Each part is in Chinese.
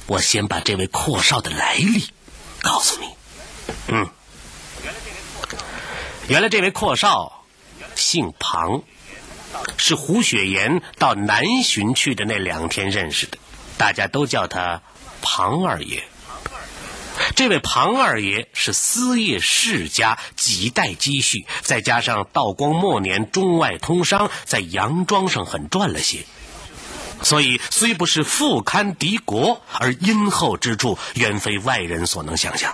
我先把这位阔少的来历告诉你。原来这位阔少姓庞，是胡雪岩到南巡去的那2天认识的，大家都叫他庞二爷。这位庞二爷是私业世家，几代积蓄，再加上道光末年中外通商，在洋庄上很赚了些，所以虽不是富堪敌国，而殷厚之处远非外人所能想象。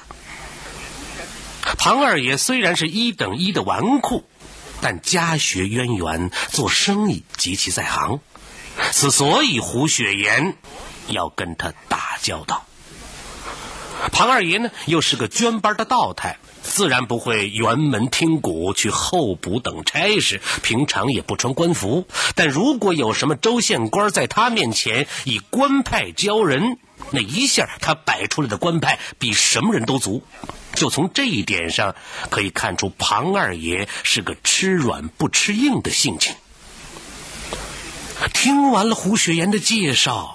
庞二爷虽然是1等1的纨绔，但家学渊源，做生意极其在行，所以胡雪岩要跟他打交道。庞二爷呢，又是个捐班的道台，自然不会辕门听鼓去候补等差事，平常也不穿官服。但如果有什么州县官在他面前以官派教人，那一下他摆出来的官派比什么人都足。就从这一点上可以看出，庞二爷是个吃软不吃硬的性情。听完了胡雪岩的介绍，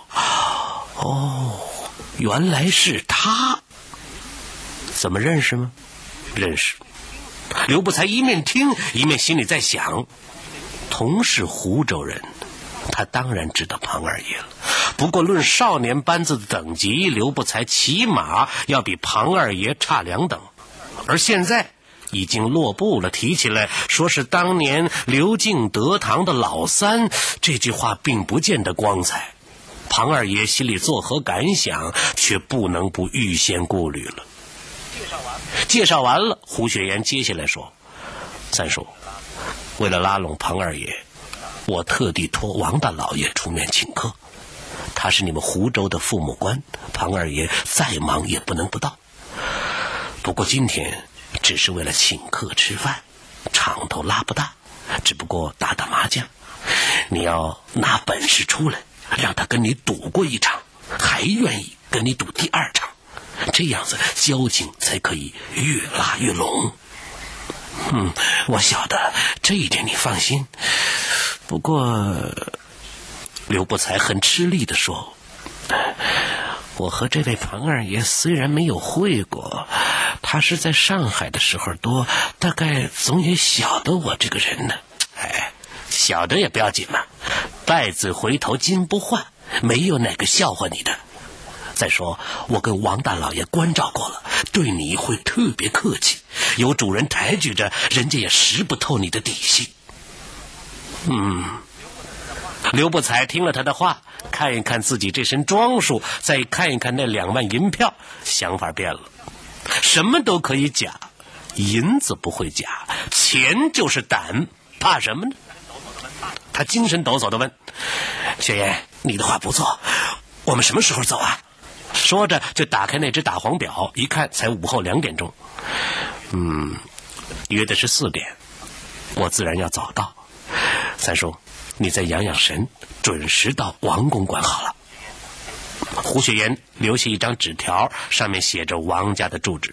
原来是他。怎么认识吗？认识。刘不才一面听一面心里在想，同是湖州人，他当然知道庞二爷了。不过论少年班子的等级，刘不才起码要比庞二爷差2等。而现在已经落步了，提起来说是当年刘敬德堂的老三，这句话并不见得光彩。庞二爷心里作何感想，却不能不预先顾虑了。介绍完了，胡雪岩接下来说，三叔，为了拉拢庞二爷，我特地托王大老爷出面请客，他是你们湖州的父母官，庞二爷再忙也不能不到。不过今天只是为了请客吃饭，场头拉不大，只不过打打麻将，你要拿本事出来，让他跟你赌过一场，还愿意跟你赌第2场，这样子交情才可以越拉越拢。我晓得这一点，你放心。不过刘不才很吃力地说，我和这位庞二爷虽然没有会过，他是在上海的时候多，大概总也晓得我这个人呢。晓得也不要紧嘛，败子回头金不换，没有哪个笑话你的。再说我跟王大老爷关照过了，对你会特别客气，有主人抬举着，人家也识不透你的底细。刘不才听了他的话，看一看自己这身装束，再看一看那2万银票，想法变了。什么都可以假，银子不会假，钱就是胆，怕什么呢？他精神抖擞地问，雪岩，你的话不错，我们什么时候走啊？说着就打开那只打黄表，一看才午后2点钟。约的是4点，我自然要早到。三叔，你再养养神，准时到王公馆好了。胡雪岩留下一张纸条，上面写着王家的住址。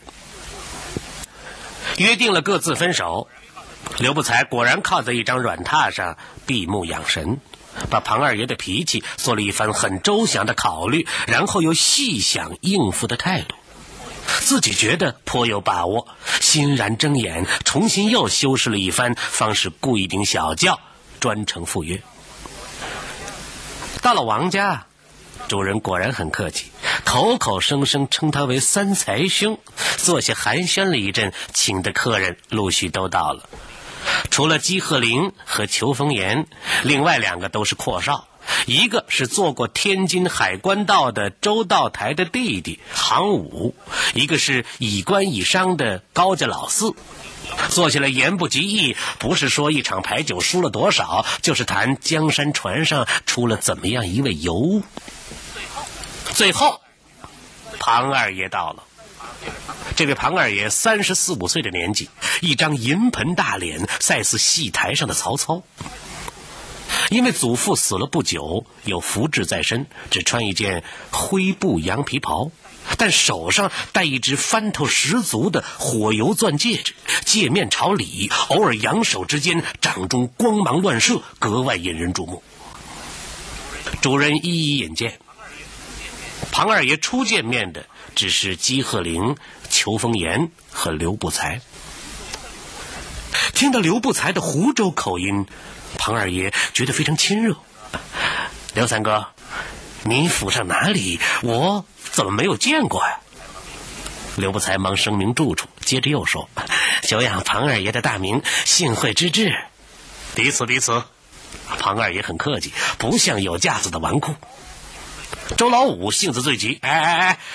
约定了各自分手，刘不才果然靠在一张软榻上闭目养神，把庞二爷的脾气做了一番很周详的考虑，然后又细想应付的态度，自己觉得颇有把握，欣然睁眼，重新又修饰了一番，方是雇一顶小轿专程赴约。到了王家，主人果然很客气，口口声声称他为三才兄，坐下寒暄了一阵，请的客人陆续都到了。除了姬鹤龄和裘风言，另外2个都是阔少，一个是做过天津海关道的周道台的弟弟行武，一个是以官以商的高家老四。坐下来言不及义，不是说一场牌九输了多少，就是谈江山船上出了怎么样一位尤物。最后庞二爷到了。这位庞二爷34、35岁的年纪，一张银盆大脸，赛似戏台上的曹操。因为祖父死了不久，有福祉在身，只穿一件灰布羊皮袍，但手上戴一只翻头十足的火油钻戒指，戒面朝里，偶尔扬手之间，掌中光芒乱射，格外引人注目。主人一一引荐， 庞二爷初见面的只是姬鹤龄、裘风言和刘不才。听到刘不才的湖州口音，庞二爷觉得非常亲热。刘三哥，你府上哪里？我怎么没有见过呀？刘不才忙声明住处，接着又说：久仰庞二爷的大名，幸会之至。彼此。庞二爷很客气，不像有架子的纨绔。周老五性子最急，哎，